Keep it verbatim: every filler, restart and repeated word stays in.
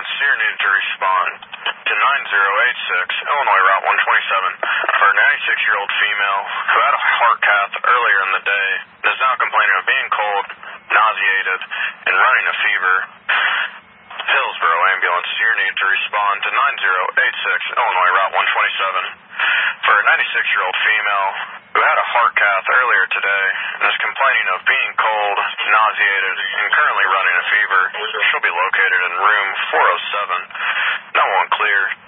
ambulance, you're needed to respond to nine zero eight six, Illinois Route one twenty-seven, for a ninety-six-year-old female who had a heart cath earlier in the day and is now complaining of being cold, nauseated, and running a fever. Hillsborough ambulance, you're needed to respond to nine zero eight six, Illinois Route one twenty-seven, for a ninety-six-year-old female who had a heart cath earlier today and is complaining of being cold, nauseated, and currently running a fever. She'll be located in room four oh seven. nine one one clear.